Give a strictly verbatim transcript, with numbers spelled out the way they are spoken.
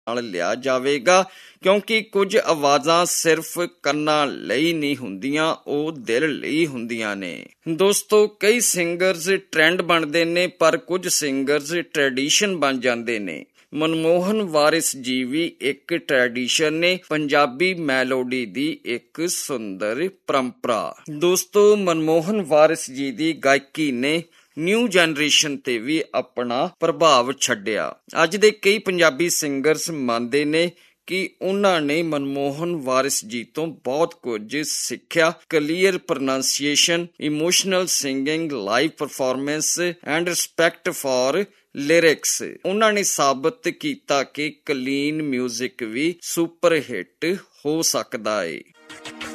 ਨਾਲ ਲਿਆ ਜਾਵੇਗਾ, ਕਿਉਂਕਿ ਕੁਝ ਆਵਾਜ਼ਾਂ ਸਿਰਫ ਕੰਨਾਂ ਲਈ ਨਹੀਂ ਹੁੰਦੀਆਂ, ਉਹ ਦਿਲ ਲਈ ਹੁੰਦੀਆਂ ਨੇ। ਦੋਸਤੋ, ਕਈ ਸਿੰਗਰਸ ਟ੍ਰੈਂਡ ਬਣਦੇ ਨੇ, ਪਰ ਕੁਝ ਸਿੰਗਰਸ ਟ੍ਰੈਡੀਸ਼ਨ ਬਣ ਜਾਂਦੇ ਨੇ। ਮਨਮੋਹਨ ਵਾਰਿਸ ਜੀ ਵੀ ਇੱਕ ਟ੍ਰੈਡੀਸ਼ਨ ਨੇ, ਪੰਜਾਬੀ ਮੈਲੋਡੀ ਦੀ ਇੱਕ ਸੁੰਦਰ ਪਰੰਪਰਾ। ਦੋਸਤੋ, ਮਨਮੋਹਨ ਵਾਰਿਸ ਜੀ ਦੀ ਗਾਇਕੀ ਨੇ ਨਿਊ ਜਨਰੇਸ਼ਨ ਤੇ ਵੀ ਆਪਣਾ ਪ੍ਰਭਾਵ ਛੱਡਿਆ। ਅੱਜ ਦੇ ਕਈ ਪੰਜਾਬੀ ਸਿੰਗਰਸ ਮੰਨਦੇ ਨੇ ਕਿ ਉਹਨਾਂ ਨੇ ਮਨਮੋਹਨ ਵਾਰਿਸ ਜੀ ਤੋਂ ਬਹੁਤ ਕੁਝ ਸਿੱਖਿਆ। Clear pronunciation, emotional singing, live performance and respect for lyrics. ਉਹਨਾਂ ਨੇ ਸਾਬਤ ਕੀਤਾ ਕਿ ਕਲੀਨ ਮਿਊਜ਼ਿਕ ਵੀ ਸੁਪਰ ਹਿੱਟ ਹੋ ਸਕਦਾ ਏ।